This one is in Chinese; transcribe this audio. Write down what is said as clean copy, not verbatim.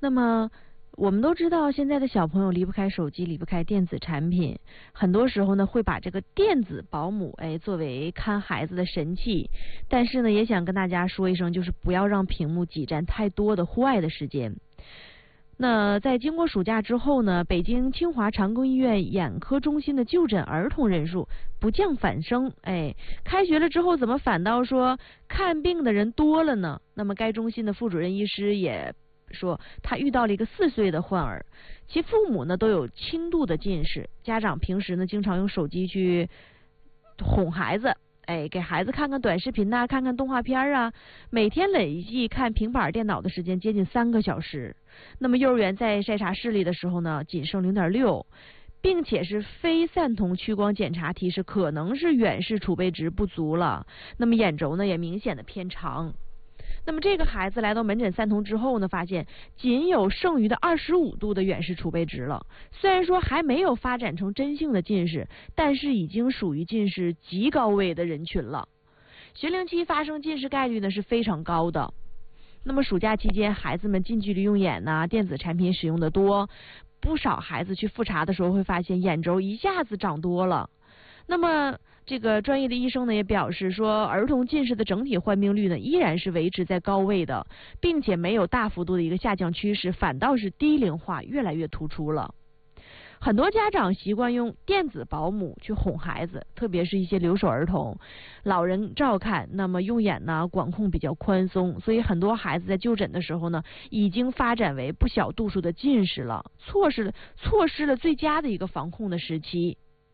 那么我们都知道，现在的小朋友离不开手机，离不开电子产品，很多时候呢会把这个电子保姆作为看孩子的神器。但是呢，也想跟大家说一声，就是不要让屏幕挤占太多的户外的时间。那在经过暑假之后呢，北京清华长庚医院眼科中心的就诊儿童人数不降反升。开学了之后，怎么反倒说看病的人多了呢？那么该中心的副主任医师也说，他遇到了一个4岁的患儿，其父母呢都有轻度的近视，家长平时呢经常用手机去哄孩子，给孩子看看短视频看看动画片啊，每天累计看平板电脑的时间接近3个小时。那么幼儿园在筛查视力的时候呢，仅剩0.6，并且是非散瞳屈光检查提示可能是远视储备值不足了。那么眼轴呢也明显的偏长。那么这个孩子来到门诊散瞳之后呢，发现仅有剩余的25度的远视储备值了。虽然说还没有发展成真性的近视，但是已经属于近视极高危的人群了。学龄期发生近视概率呢是非常高的。那么暑假期间，孩子们近距离用眼电子产品使用的多，不少孩子去复查的时候会发现眼轴一下子长多了。那么这个专业的医生呢也表示说，儿童近视的整体患病率呢依然是维持在高位的，并且没有大幅度的一个下降趋势，反倒是低龄化越来越突出了。很多家长习惯用电子保姆去哄孩子，特别是一些留守儿童，老人照看，那么用眼呢管控比较宽松，所以很多孩子在就诊的时候呢，已经发展为不小度数的近视了，错失了最佳的一个防控的时期。